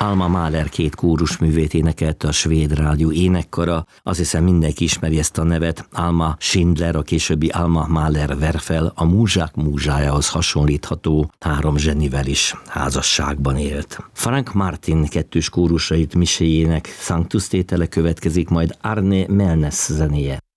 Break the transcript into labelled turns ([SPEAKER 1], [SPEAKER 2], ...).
[SPEAKER 1] Alma Mahler 2 kórusművét énekelte a Svéd Rádió énekkara. Azt hiszem mindenki ismeri ezt a nevet. Alma Schindler, a későbbi Alma Mahler-Werfel, a múzsák múzsájához hasonlítható 3 zsenivel is házasságban élt. Frank Martin 2 kórusait miséjének Sanctus tétele következik, majd Arne Melness zenéje.